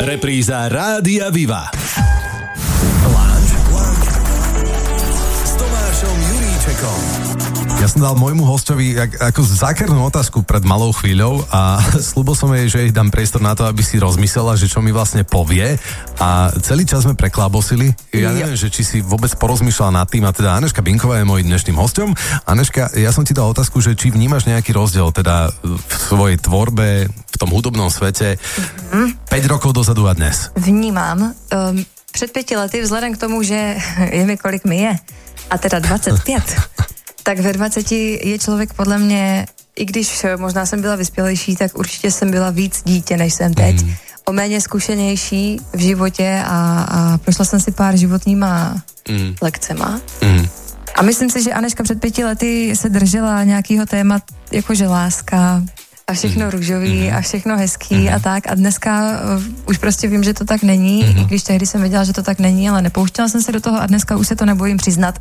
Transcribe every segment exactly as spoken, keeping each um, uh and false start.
Repríza Rádia Viva. Lunch s Tomášom Juríčekom. Ja som dal môjmu hostovi ako zákernú otázku pred malou chvíľou a slúbil som jej, že jej dám priestor na to, aby si rozmyslela, že čo mi vlastne povie, a celý čas sme preklábosili. Ja neviem, že či si vôbec porozmýšľala nad tým, a teda Anežka Binková je môj dnešným hosťom. Anežka, ja som ti dal otázku, že či vnímaš nejaký rozdiel teda v svojej tvorbe, v tom hudobnom svete mm-hmm. päť rokov dozadu a dnes. Vnímám. Um, před pěti lety, vzhledem k tomu, že je mi kolik mi je, a teda dvacet pět, tak ve dvaceti je člověk podle mě, i když možná jsem byla vyspělejší, tak určitě jsem byla víc dítě, než jsem teď. Mm. O méně zkušenější v životě a, a prošla jsem si pár životníma mm. lekcema. Mm. A myslím si, že Anežka před pěti lety se držela nějakého téma, jakože láska a všechno mm. růžový mm. a všechno hezký mm. a tak. A dneska uh, už prostě vím, že to tak není, mm. i když tehdy jsem věděla, že to tak není, ale nepouštěla jsem se do toho a dneska už se to nebojím přiznat.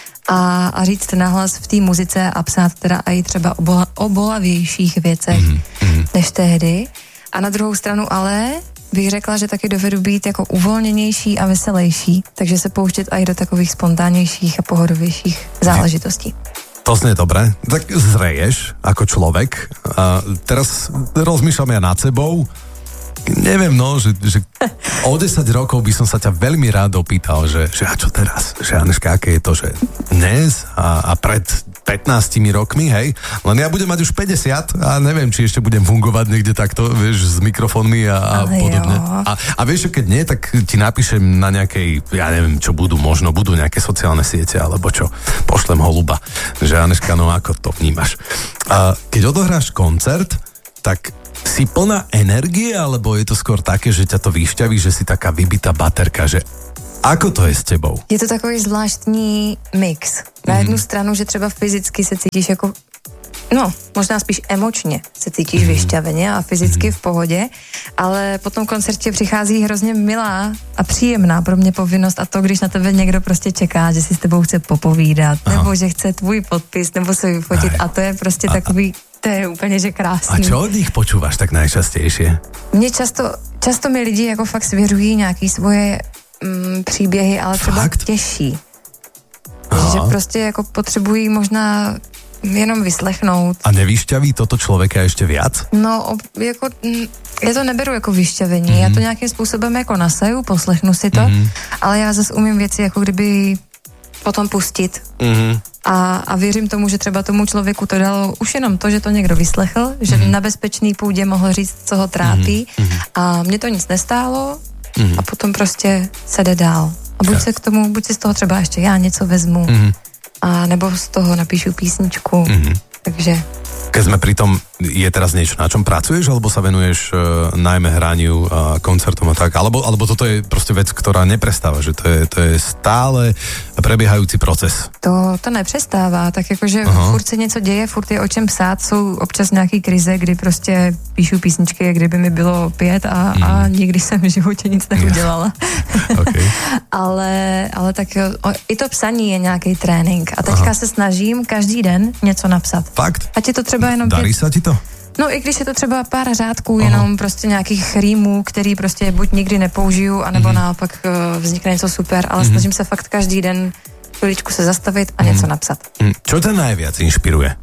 A, a říct nahlas v té muzice a psát teda i třeba o, bola, o bolavějších věcech mm-hmm. než tehdy. A na druhou stranu ale bych řekla, že taky dovedu být jako uvolněnější a veselejší, takže se pouštět i do takových spontánnějších a pohodovějších záležitostí. To znie dobre. Tak zreješ ako človek. A teraz rozmýšľam ja nad sebou. Neviem, no, že, že o desať rokov by som sa ťa veľmi rád opýtal, že, že a čo teraz? Že Anežka, aké je to, že dnes a, a pred pätnástimi rokmi, hej? Len ja budem mať už päťdesiat a neviem, či ešte budem fungovať niekde takto, vieš, s mikrofónmi a, a podobne. A, a vieš, keď nie, tak ti napíšem na nejakej, ja neviem, čo budú, možno budú nejaké sociálne siete, alebo čo, pošlem holuba, že Anežka, no ako to vnímaš? A keď odohráš koncert, tak si plná energie, alebo je to skôr také, že ťa to vyšťaví, že si taká vybitá baterka, že ako to je s tebou? Je to takový zvláštní mix. Na jednu mm. stranu, že třeba fyzicky se cítíš jako, no, možná spíš emočně se cítíš mm. vyšťaveně a fyzicky mm. v pohodě, ale po tom koncertě přichází hrozně milá a příjemná pro mě povinnost a to, když na tebe někdo prostě čeká, že si s tebou chce popovídat, Aha. nebo že chce tvůj podpis, nebo se vyfotit. Aj. A to je prostě a, takový, to je úplně, že krásný. A čo od nich počúvaš tak najčastejšie? Mně často, často mi lidi jako fakt svěřují nějaký svoje mm, příběhy, ale třeba fakt? Těžší. Aha. Že prostě jako potřebují možná jenom vyslechnout. A nevyšťaví toto člověka ještě viac? No, jako, já to neberu jako vyšťavení, mm-hmm. já to nějakým způsobem jako nasaju, poslechnu si to, mm-hmm. ale já zase umím věci jako kdyby potom pustit. Mm-hmm. A, a věřím tomu, že třeba tomu člověku to dalo už jenom to, že to někdo vyslechl, že mm-hmm. na bezpečný půdě mohl říct, co ho trápí mm-hmm. a mě to nic nestálo mm-hmm. a potom prostě se jde dál. A buď se k tomu, buď si z toho třeba ještě já něco vezmu, mm-hmm. a nebo z toho napíšu písničku, mm-hmm. takže... Keď sme pri tom, je teraz niečo, na čom pracuješ, alebo sa venuješ uh, najmä hraniu a uh, koncertom a tak, alebo, alebo toto je proste vec, ktorá neprestáva, že to je, to je stále prebiehajúci proces. To, to nepřestává, tak jakože Aha. furt se něco děje, furt je o čem psát, jsou občas nějaký krize, kdy prostě píšu písničky, jak kdyby mi bylo pět a, mm. a nikdy jsem v životě nic neudělala. Okay. ale, ale tak o, i to psaní je nějaký trénink a teďka Aha. se snažím každý den něco napsat. Fakt? Ať je to třeba jenom... Darí sa ti to? No i když je to třeba pár řádků, Aha. jenom prostě nějakých rýmů, který prostě buď nikdy nepoužiju, anebo mm-hmm. naopak uh, vznikne něco super, ale mm-hmm. snažím se fakt každý den chviličku se zastavit a mm-hmm. něco napsat. Mm. Čo ťa najviac inšpiruje?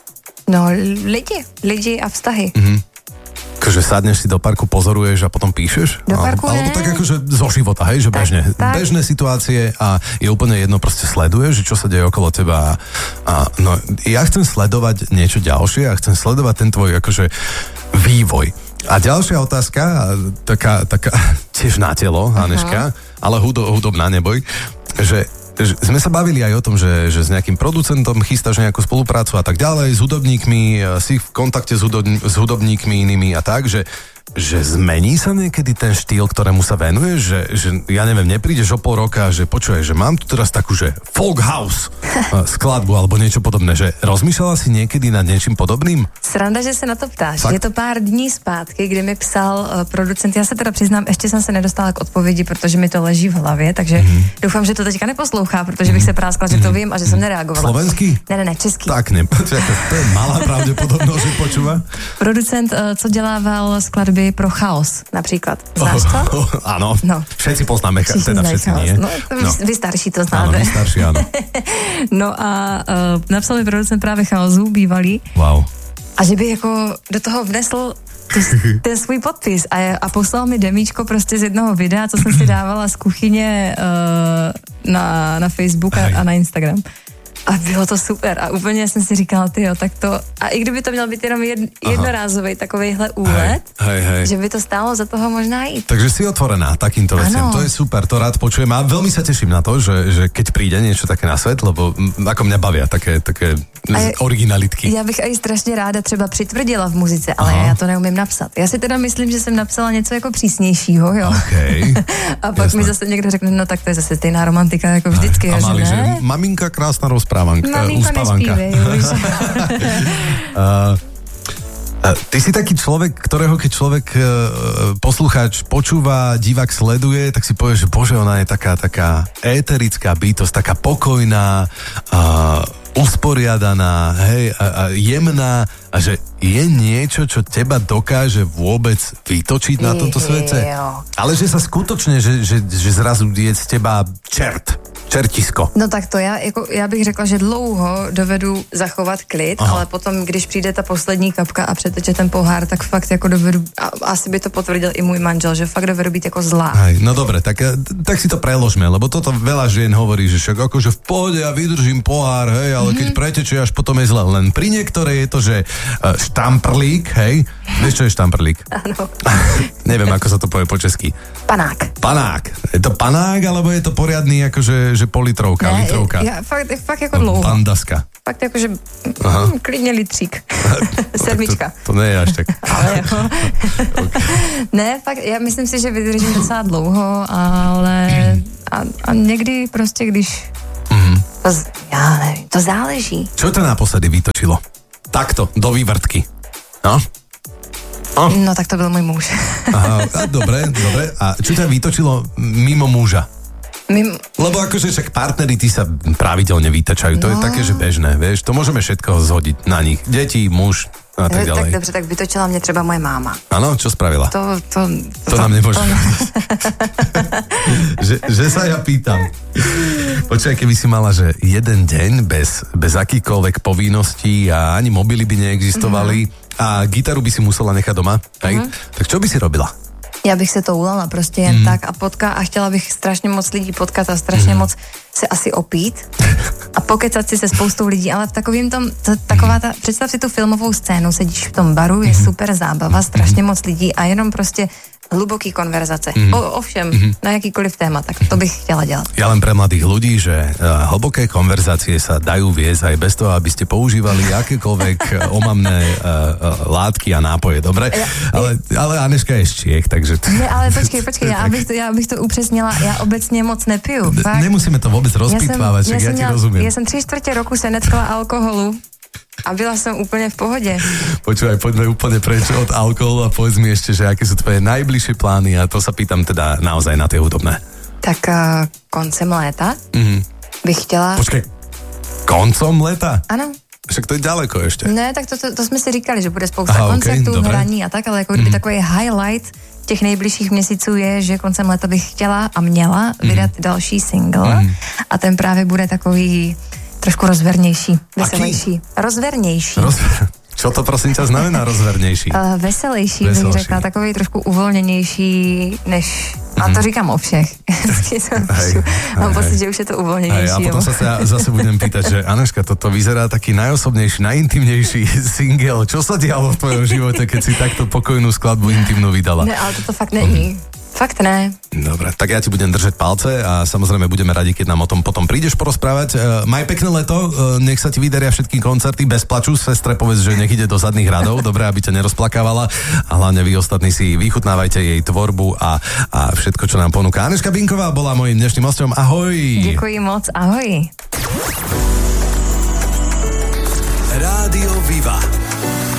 No lidi, lidi a vztahy. Mm-hmm. Akože sadneš si do parku, pozoruješ a potom píšeš? Do parku Alebo tak akože zo života, hej, že tak, bežne. Tak. Bežné situácie a je úplne jedno, proste sleduješ, že čo sa deje okolo teba. A no, ja chcem sledovať niečo ďalšie a chcem sledovať ten tvoj akože vývoj. A ďalšia otázka, taká, taká tiež na telo, Anežka, ale hudo, hudobná, neboj, že sme sa bavili aj o tom, že, že s nejakým producentom chystáš nejakú spoluprácu a tak ďalej, s hudobníkmi, si v kontakte s, hudobní, s hudobníkmi inými a tak, že že zmení sa niekedy ten štýl, ktorému sa venuješ, že, že ja neviem, neprídeš o pol roka, že počuješ, že mám tu teraz takú, že folk house skladbu alebo niečo podobné, že rozmýšľala si niekedy nad niečím podobným? Sranda, že se na to ptáš. Fakt? Je to pár dní zpátky, kdy mi psal uh, producent, já se teda přiznám, ještě jsem se nedostala k odpovědi, protože mi to leží v hlavě, takže mm-hmm. doufám, že to teďka neposlouchá, protože bych se práskla, že to vím a že jsem nereagovala. Slovenský? Ne, ne, ne, český. Tak ne, to je malá pravděpodobnost, že počúva. Producent, uh, co dělával skladby tvorby pro chaos, například. Znáš to? Oh, áno, No. všetci poznáme, Všichni teda znají všetci chaos. nie. No, to No. Vy starší to Áno, znáte. my starší, áno. No a uh, napsal mi producent právě chaosu, bývalý, Wow. a že by jako do toho vnesl tu, ten svůj podpis a, a poslal mi demíčko prostě z jednoho videa, co jsem si dávala z kuchyně uh, na, na Facebook a, a na Instagram. A bylo to super a úplně jsem si říkala, tyjo, tak to, a i kdyby to měl být jenom jed, jednorázový takovejhle úlet, hej, hej. že by to stálo za toho možná jít. Takže si otvorená takýmto veciam. Ano. To je super, to rád počujem a veľmi sa teším na to, že, že keď príde niečo také na svet, lebo m, ako mňa bavia také, také je, originalitky. Já bych aj strašně ráda třeba přitvrdila v muzice, ale Aha. já to neumím napsat. Já si teda myslím, že jsem napsala něco jako přísnějšího, jo. Okay. A pak Jasné. mi zase někdo řekne, no tak to je zase stejná romantika jako vždycky. A že mali, že ne? maminka krásna rozprávanka. Maminko uspávanka. nespívej už. Uh, Ty si taký človek, ktorého keď človek uh, poslucháč počúva, divák sleduje, tak si povie, že bože, ona je taká, taká éterická bytosť, taká pokojná, uh, usporiadaná, hej, a, a jemná a že je niečo, čo teba dokáže vôbec vytočiť na tomto svete. Jo. Ale že sa skutočne, že, že, že zrazu je z teba čert, čertisko. No tak to já, jako, já bych řekla, že dlouho dovedu zachovat klid, Aha. ale potom, když přijde ta poslední kapka a přeteče ten pohár, tak fakt jako dovedu, a asi by to potvrdil i můj manžel, že fakt dovedu být jako zlá. Hej, no dobre, tak, tak si to preložme, lebo toto veľa žien hovorí, že však akože v pohode ja vydržím pohár, hej, ale mm-hmm. keď pretečie, až potom je zle. Len pri niektorej je to, že uh, štamprlík, hej, vieš, čo je štamprlík? Áno. Neviem, ako sa to povie po česky. Panák. Panák. Je to panák, alebo je to poriadný, akože že politrovka, Ne, litrovka? já fakt, fakt jako dlouho. Pandaska. Fakt jako, že Aha. mm, klidně litřík. Sedmička. To, to nie je až tak. Ale jako, ne, fakt, já myslím si, že vydržím docela dlouho, ale a, a někdy prostě, když Mhm. to, z- já nevím, to záleží. Čo to naposledy vytočilo? Takto, do vývrtky. No? No? No tak to byl můj muž. Aha, a dobre, dobre. A čo ťa vytočilo mimo muža? Mimo, Lebo akože však partneri, tí sa pravidelne vytačajú. To No. je také, že bežné, vieš. To môžeme všetko zhodiť na nich. Deti, muž a tak tak ďalej. dobře, tak vytočila mě třeba moje máma. Áno, čo spravila? To, to, To nám nemôže. to- že, že sa ja pýtam. Počkaj, keby si mala, že jeden deň bez, bez akýkoľvek povinností a ani mobily by neexistovali Mhm. a gitaru by si musela nechať doma, hej? Tak čo by si robila? Já bych se to ulala prostě jen mm. tak a potká a chtěla bych strašně moc lidí potkat a strašně mm. moc se asi opít a pokecat si se spoustou lidí, ale v takovým tom, to, taková ta, představ si tu filmovou scénu, sedíš v tom baru, je super zábava, strašně moc lidí a jenom prostě hluboký konverzace. Mm. O, ovšem, mm. na jakýkoliv téma, tak to bych chtěla dělat. Ja len pre mladých ľudí, že uh, hlboké konverzácie sa dajú viesť aj bez toho, aby ste používali akékoľvek uh, omamné uh, uh, látky a nápoje, dobre? Ja- Ale, ale Aneška je z Čiech, takže... T- Ne, ale počkej, počkej, já bych to, já bych to upřesnila, já obecně moc nepiju. Fakt. Nemusíme to vôbec rozpitvávať, však ja, jsem ti měla- rozumiem. Já jsem tři čtvrtě roku se netkla alkoholu a byla jsem úplně v pohodě. Počúvaj, poďme úplne preč od alkoholu a povedz mi ešte, že aké sú tvoje najbližšie plány a to sa pýtam teda naozaj na tie hudobné. Tak uh, koncem léta Mhm. bych chtěla... Počkej, koncom leta? Ano, Však to je ďaleko ešte. ne, tak to, to, to jsme si říkali, že bude spousta Aha, ok, koncertů, dobré. hraní a tak, ale jako kdyby takový highlight těch nejbližších měsíců je, že koncem léta bych chtěla a měla vydat další single a ten právě bude takový trošku rozvernější, veselější. Rozvernější. Roz... Čo to prosím ťa znamená rozvernejší? Uh, veselější bych Veselší. řekla, takový trošku uvolněnější, než... A to říkám o všech. Vždycky to píšu. Mám hej, pocit, hej. že už je to Hej, uvolněnější. a potom jo. sa sa zase budem pýtať, že Aneška, toto vyzerá taký najosobnejší, najintimnejší single. Čo sa dialo v tvojom živote, keď si takto pokojnú skladbu intimnú vydala? Ne, ale toto fakt není. Fakt ne. Dobre, tak ja ti budem držať palce a samozrejme budeme radi, keď nám o tom potom prídeš porozprávať. Uh, maj pekné leto, uh, nech sa ti vydaria všetky koncerty bez plaču, sestre povedz, že nech ide do zadných radov, dobre, aby ťa nerozplakávala a hlavne vy ostatní si vychutnávajte jej tvorbu a, a všetko, čo nám ponúka. Aneška Binková bola mojím dnešným hosťom. Ahoj! Děkuji moc, ahoj. Rádio Viva.